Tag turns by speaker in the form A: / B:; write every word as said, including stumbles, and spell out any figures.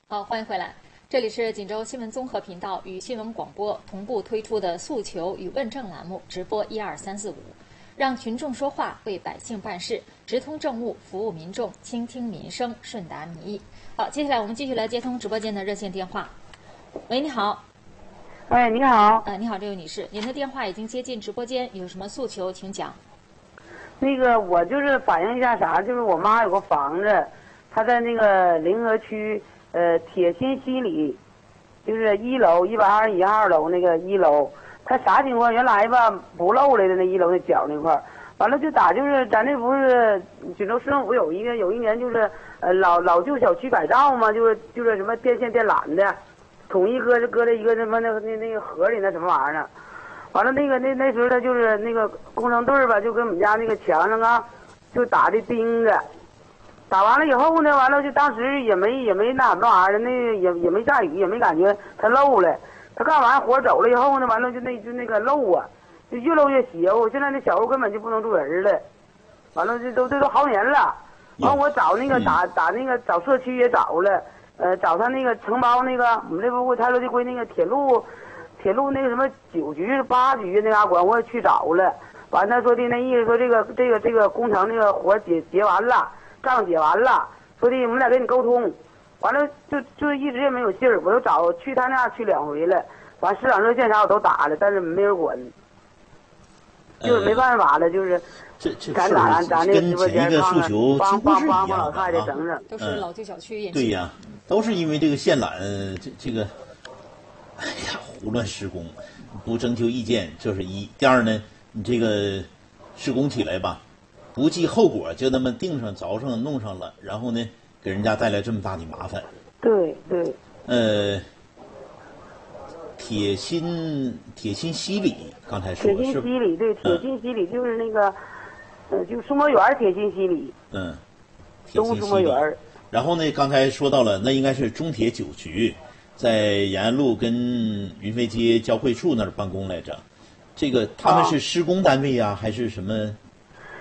A: 好，欢迎回来，这里是锦州新闻综合频道与新闻广播同步推出的诉求与问政栏目，直播一二三四五，让群众说话，为百姓办事，直通政务，服务民众，倾听民生，顺达民意。好，接下来我们继续来接通直播间的热线电话。喂，你好。
B: 哎，你好。
A: 呃，你好，这位女士，您的电话已经接进直播间，有什么诉求请讲。
B: 那个，我就是反映一下啥，就是我妈有个房子，她在那个临河区呃铁心西里，就是一楼一百二十一号楼那个一楼，她啥情况？原来吧不漏来的那一楼那角那块儿，完了就打就是咱这不是锦州市政府有一个有一年就是呃老老旧小区改造嘛，就是就是什么电线电缆的，统一搁着搁在一个什么那个那那个河里那什么玩意儿呢？完了那个那那时候他就是那个工程队吧，就跟我们家那个墙上啊，就打的钉子，打完了以后呢，完了就当时也没也没那什么玩意儿，那也也没下雨，也没感觉它漏了。他干完活走了以后呢，完了就那就那个漏啊，就越漏越邪乎。现在那小屋根本就不能住人了。完了这都这都好年了。完我找那个打打那个找社区也找了，呃找他那个承包那个我们这不泰罗地归那个铁路。铁路那个什么九局八局那嘎管我也去找了，完他说的那意思说这个这个这个工程那个活结结完了，账结完了，说的我们俩跟你沟通，完了就就一直也没有信儿，我又找去他那去两回了，完市长热线啥我都打了，但是没人管，就是没办法了，就是
C: 这这
B: 咱咱咱那个直播间
C: 诉求
B: 帮帮帮帮老
C: 太
B: 太整整，
A: 都是老旧小区引起。
C: 对呀，都是因为这个线缆这这个。哎呀，胡乱施工，不征求意见，这是一。第二呢，你这个施工起来吧，不计后果，就那么定上、凿上、弄上了，然后呢，给人家带来这么大的麻烦。
B: 对对。
C: 呃，铁心铁心西里，刚才说
B: 铁心西里，对，铁心西里就是那个，嗯、呃，就苏摩园铁心西里。
C: 嗯。
B: 东苏摩园。
C: 然后呢，刚才说到了，那应该是中铁九局。在延安路跟云飞街交汇处那儿办公来着，这个他们是施工单位呀、啊，还是什么